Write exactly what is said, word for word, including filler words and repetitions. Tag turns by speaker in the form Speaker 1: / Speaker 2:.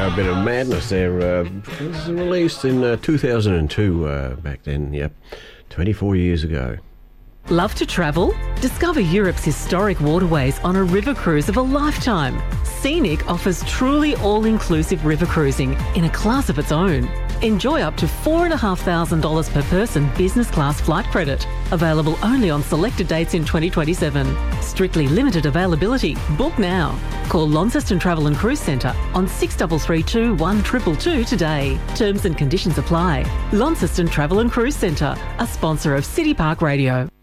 Speaker 1: go. A bit of madness there. Uh, it was released in uh, two thousand two uh, back then, yep. twenty-four years ago.
Speaker 2: Love to travel? Discover Europe's historic waterways on a river cruise of a lifetime. Scenic offers truly all-inclusive river cruising in a class of its own. Enjoy up to four thousand five hundred dollars per person business class flight credit. Available only on selected dates in twenty twenty-seven. Strictly limited availability. Book now. Call Launceston Travel and Cruise Centre on six three three two, one two two two today. Terms and conditions apply. Launceston Travel and Cruise Centre, a sponsor of City Park Radio.